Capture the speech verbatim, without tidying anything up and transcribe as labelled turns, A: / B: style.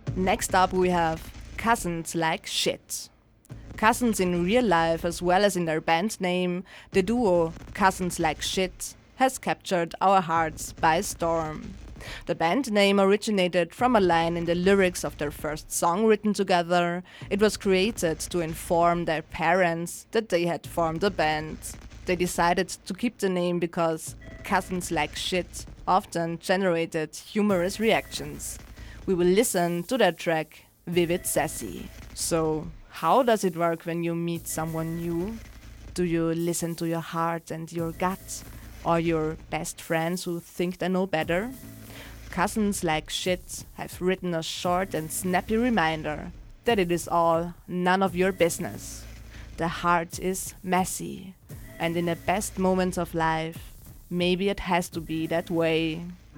A: Next up, we have Cousins Like Shit. Cousins in real life as well as in their band name, the duo Cousins Like Shit has captured our hearts by storm. The band name originated from a line in the lyrics of their first song written together. It was created to inform their parents that they had formed a band. They decided to keep the name because Cousins Like Shit often generated humorous reactions. We will listen to their track Vivid Sassy. So, how does it work when you meet someone new? Do you listen to your heart and your gut? Or your best friends who think they know better? Cousins Like Shit have written a short and snappy reminder that it is all none of your business. The heart is messy, and in the best moments of life, maybe it has to be that way.